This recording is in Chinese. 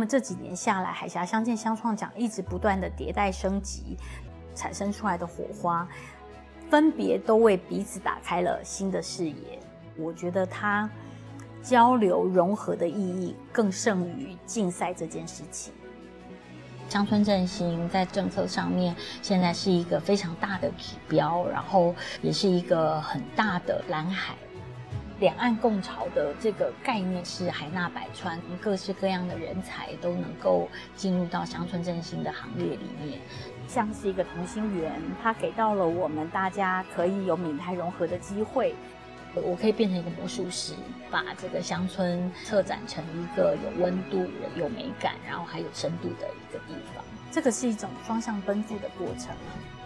么这几年下来，海峡相见相创奖一直不断的迭代升级，产生出来的火花，分别都为彼此打开了新的视野。我觉得它交流融合的意义更胜于竞赛这件事情。 乡村振兴在政策上面现在是一个非常大的指标，然后也是一个很大的蓝海。两岸共潮的这个概念是海纳百川，各式各样的人才都能够进入到乡村振兴的行列里面， 像是一个同心圆，它给到了我们大家可以有闽台融合的机会。 我可以变成一个魔术师，把这个乡村策展成一个有温度、有美感，然后还有深度的一个地方。 这个是一种双向奔赴的过程。